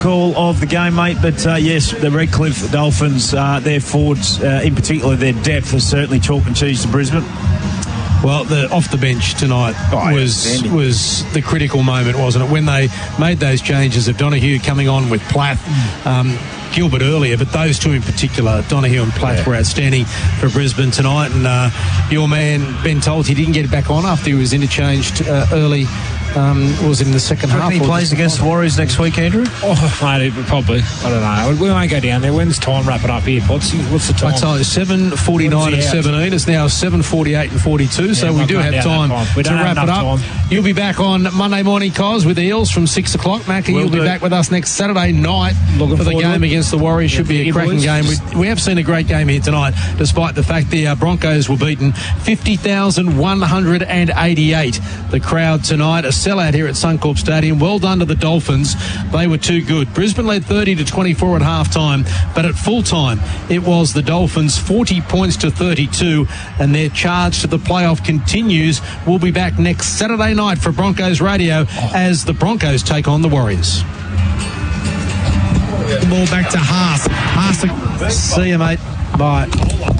call of the game, mate, but yes, the Redcliffe Dolphins, their forwards, in particular their depth, is certainly chalk and cheese to Brisbane. Well, off the bench tonight was the critical moment, wasn't it? When they made those changes of Donahue coming on with Plath, Gilbert earlier, but those two in particular, Donahue and Plath, were outstanding for Brisbane tonight. And your man, Ben Tolt, he didn't get it back on after he was interchanged early. Was in the second half. He plays against the Warriors next week, Andrew? Oh, mate, probably. I don't know. We won't go down there. When's time? Wrap it up here. What's the time? I tell you, 7:49 and 17. It's now 7:48 and 42, so we do have time to wrap it up. You'll be back on Monday morning, Cos, with the Eels from 6 o'clock. Mackie, you'll be back with us next Saturday night for the game against the Warriors. Should be a cracking game. We have seen a great game here tonight, despite the fact the Broncos were beaten 50,188. The crowd tonight, a sellout here at Suncorp Stadium. Well done to the Dolphins. They were too good. Brisbane led 30-24 at half-time, but at full-time it was the Dolphins 40 points to 32, and their charge to the playoff continues. We'll be back next Saturday night for Broncos Radio as the Broncos take on the Warriors. Ball back to Haas. See you, mate. Bye.